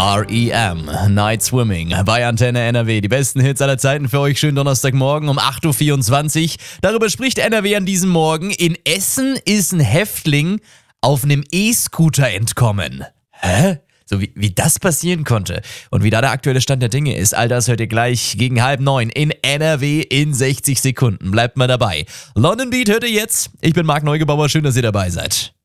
R.E.M. Night Swimming bei Antenne NRW. Die besten Hits aller Zeiten für euch. Schönen Donnerstagmorgen um 8.24 Uhr. Darüber spricht NRW an diesem Morgen. In Essen ist ein Häftling auf einem E-Scooter entkommen. Hä? So wie das passieren konnte und wie da der aktuelle Stand der Dinge ist, all das hört ihr gleich gegen 8:30 in NRW in 60 Sekunden. Bleibt mal dabei. London Beat hört ihr jetzt. Ich bin Marc Neugebauer, schön, dass ihr dabei seid.